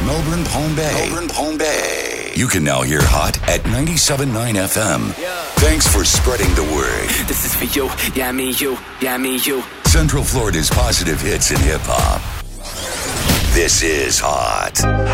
Melbourne, Palm Bay. You can now hear Hot at 97.9 FM. Yeah. Thanks for spreading the word. This is for you, yeah, me, you, yeah, me, you. Central Florida's positive hits in hip-hop. This is Hot.